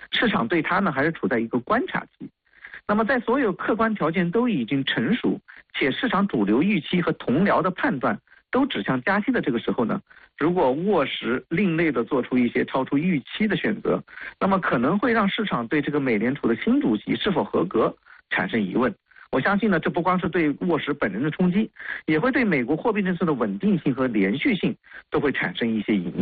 市场对它呢还是处在一个观察期。那么在所有客观条件都已经成熟，且市场主流预期和同僚的判断都指向加息的这个时候呢，如果沃什另类的做出一些超出预期的选择，那么可能会让市场对这个美联储的新主席是否合格产生疑问。我相信呢，这不光是对沃什本人的冲击，也会对美国货币政策的稳定性和连续性都会产生一些影响。